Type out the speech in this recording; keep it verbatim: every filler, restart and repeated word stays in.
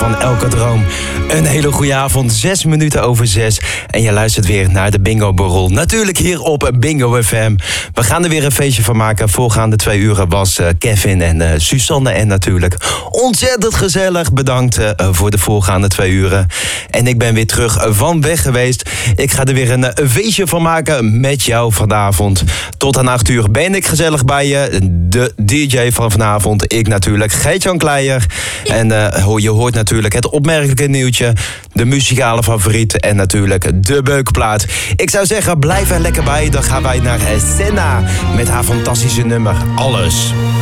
van Elke Droom. Een hele goede avond, zes minuten over zes. En je luistert weer naar de Bingo Borrel. Natuurlijk hier op Bingo F M. We gaan er weer een feestje van maken. Voorgaande twee uren was uh, Kevin en uh, Suzanne en natuurlijk ontzettend gezellig. Bedankt uh, voor de voorgaande twee uren. En ik ben weer terug van weg geweest. Ik ga er weer een, een feestje van maken met jou vanavond. Tot aan acht uur ben ik gezellig bij je. De D J van vanavond, ik natuurlijk, Gert-Jan Kleijer. En uh, je hoort natuurlijk het opmerkelijke nieuwtje, de muzikale favoriet en natuurlijk de beukplaat. Ik zou zeggen, blijf er lekker bij. Dan gaan wij naar Senna met haar fantastische nummer Alles.